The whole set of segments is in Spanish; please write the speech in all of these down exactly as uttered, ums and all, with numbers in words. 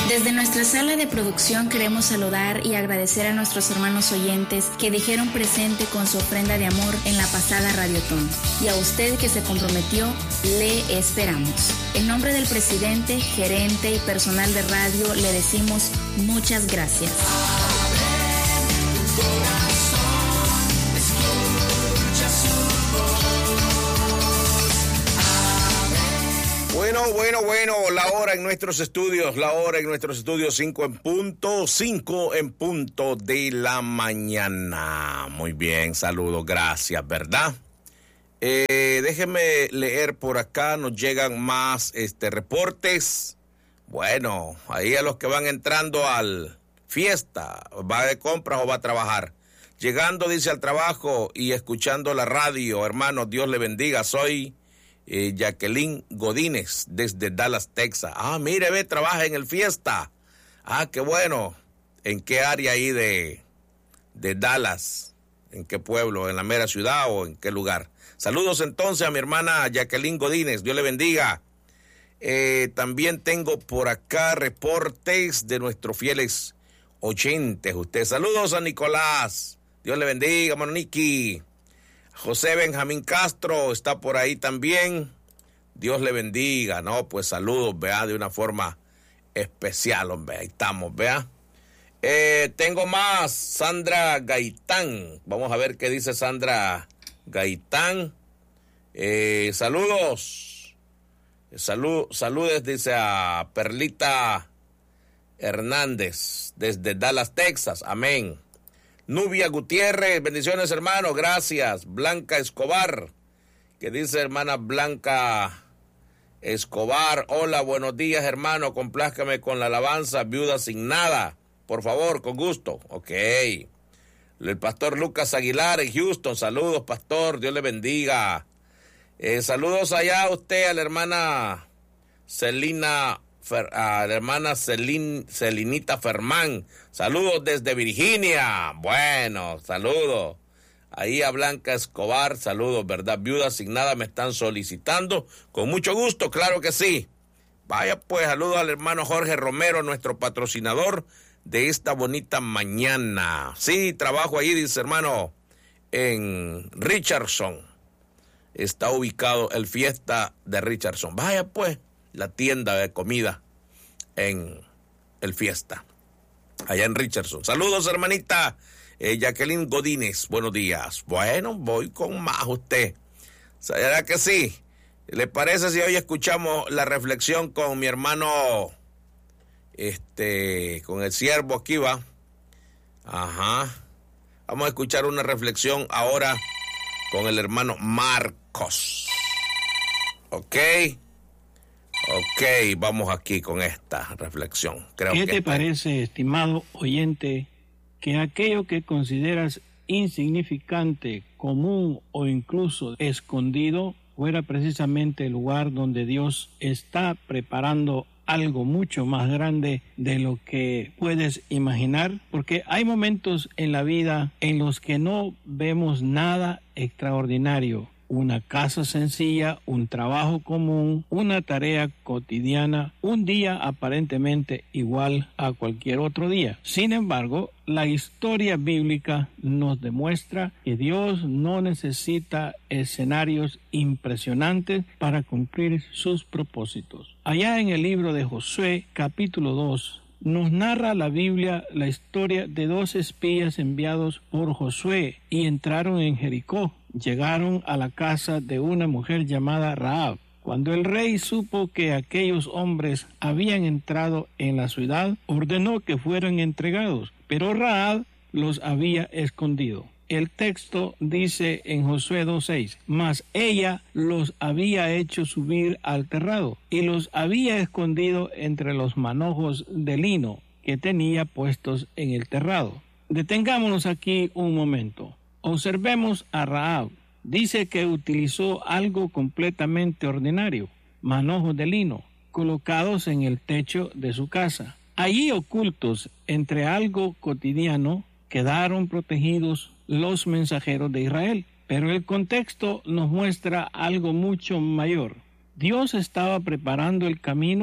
Desde nuestra sala de producción queremos saludar y agradecer a nuestros hermanos oyentes que dijeron presente con su ofrenda de amor en la pasada Radiotón. Y a usted que se comprometió, le esperamos. En nombre del presidente, gerente y personal de radio le decimos muchas gracias. Bueno, bueno, bueno, la hora en nuestros estudios, la hora en nuestros estudios, cinco en punto, cinco en punto de la mañana. Muy bien, saludos, gracias, ¿verdad? Eh, déjenme leer por acá, nos llegan más este reportes. Bueno, ahí a los que van entrando al fiesta, va de compras o va a trabajar. Llegando, dice, al trabajo y escuchando la radio, hermanos, Dios le bendiga, soy... Eh, Jacqueline Godínez, desde Dallas, Texas. Ah, mire, ve, trabaja en el fiesta. Ah, qué bueno. ¿En qué área ahí de, de Dallas? ¿En qué pueblo? ¿En la mera ciudad o en qué lugar? Saludos entonces a mi hermana Jacqueline Godínez. Dios le bendiga. Eh, también tengo por acá reportes de nuestros fieles oyentes. Usted, saludos a Nicolás. Dios le bendiga, hermano Nicky. José Benjamín Castro está por ahí también. Dios le bendiga, ¿no? Pues saludos, vea, de una forma especial, hombre. Ahí estamos, vea. Eh, tengo más, Sandra Gaitán. Vamos a ver qué dice Sandra Gaitán. Eh, saludos. Salud, saludes, dice a Perlita Hernández, desde Dallas, Texas. Amén. Nubia Gutiérrez, bendiciones, hermano, gracias. Blanca Escobar, que dice hermana Blanca Escobar, hola, buenos días, hermano, complázcame con la alabanza Viuda sin nada, por favor, con gusto. Ok. El pastor Lucas Aguilar en Houston, saludos, pastor, Dios le bendiga. Eh, saludos allá a usted, a la hermana Celina a la hermana Celin, Celinita Fermán, saludos desde Virginia, bueno, saludos, ahí a Blanca Escobar, saludos, ¿verdad? Viuda asignada me están solicitando, con mucho gusto, claro que sí, vaya pues, saludos al hermano Jorge Romero, nuestro patrocinador de esta bonita mañana, sí, trabajo ahí, dice hermano, en Richardson, está ubicado el fiesta de Richardson, vaya pues, la tienda de comida en el fiesta, allá en Richardson. Saludos, hermanita eh, Jacqueline Godínez, buenos días. Bueno, voy con más usted. ¿Será que sí? ¿Le parece si hoy escuchamos la reflexión con mi hermano, este, con el siervo aquí, va? Ajá. Vamos a escuchar una reflexión ahora con el hermano Marcos. ¿Ok? Ok, vamos aquí con esta reflexión. Creo ¿Qué que te está... parece, estimado oyente, que aquello que consideras insignificante, común o incluso escondido fuera precisamente el lugar donde Dios está preparando algo mucho más grande de lo que puedes imaginar? Porque hay momentos en la vida en los que no vemos nada extraordinario. Una casa sencilla, un trabajo común, una tarea cotidiana, un día aparentemente igual a cualquier otro día. Sin embargo, la historia bíblica nos demuestra que Dios no necesita escenarios impresionantes para cumplir sus propósitos. Allá en el libro de Josué, capítulo dos, nos narra la Biblia la historia de dos espías enviados por Josué y entraron en Jericó. Llegaron a la casa de una mujer llamada Rahab. Cuando el rey supo que aquellos hombres habían entrado en la ciudad, ordenó que fueran entregados, pero Rahab los había escondido. El texto dice en Josué dos seis, mas ella los había hecho subir al terrado y los había escondido entre los manojos de lino que tenía puestos en el terrado. Detengámonos aquí un momento. Observemos a Rahab. Dice que utilizó algo completamente ordinario, manojos de lino, colocados en el techo de su casa. Allí ocultos entre algo cotidiano, quedaron protegidos los mensajeros de Israel. Pero el contexto nos muestra algo mucho mayor. Dios estaba preparando el camino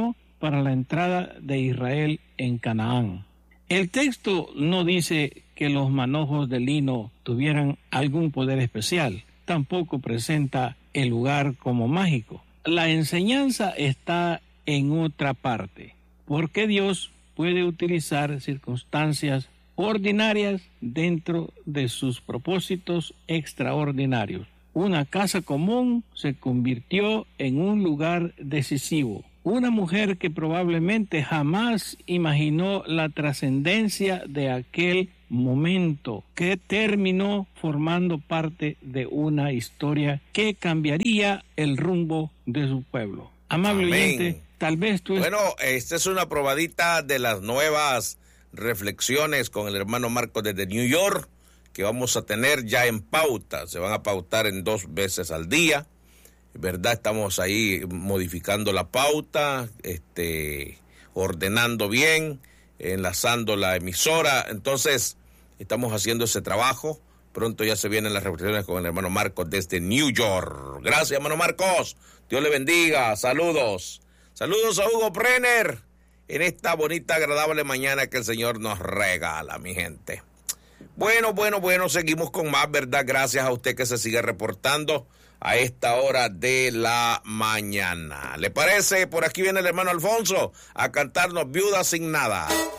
para la entrada de Israel en Canaán. El texto no dice que los manojos de lino tuvieran algún poder especial, tampoco presenta el lugar como mágico. La enseñanza está en otra parte, porque Dios puede utilizar circunstancias ordinarias dentro de sus propósitos extraordinarios. Una casa común se convirtió en un lugar decisivo. Una mujer que probablemente jamás imaginó la trascendencia de aquel momento, que terminó formando parte de una historia que cambiaría el rumbo de su pueblo. Amable oyente, tal vez tú... Bueno, esta es una probadita de las nuevas reflexiones con el hermano Marcos desde New York, que vamos a tener ya en pauta. Se van a pautar en dos veces al día, ¿verdad? Estamos ahí modificando la pauta, este, ordenando bien, enlazando la emisora. Entonces, estamos haciendo ese trabajo. Pronto ya se vienen las reflexiones con el hermano Marcos desde New York. Gracias, hermano Marcos. Dios le bendiga. Saludos. Saludos a Hugo Brenner en esta bonita, agradable mañana que el Señor nos regala, mi gente. Bueno, bueno, bueno, seguimos con más, ¿verdad? Gracias a usted que se sigue reportando a esta hora de la mañana. ¿Le parece? Por aquí viene el hermano Alfonso a cantarnos Viuda sin Nada.